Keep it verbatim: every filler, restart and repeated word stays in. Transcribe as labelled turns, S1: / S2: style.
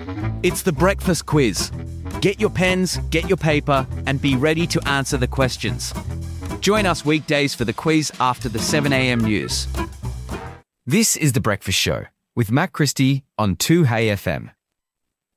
S1: It's the breakfast quiz. Get your pens, get your paper, and be ready to answer the questions. Join us weekdays for the quiz after the seven a.m. news. This is The Breakfast Show with Matt Christie on two Hey F M.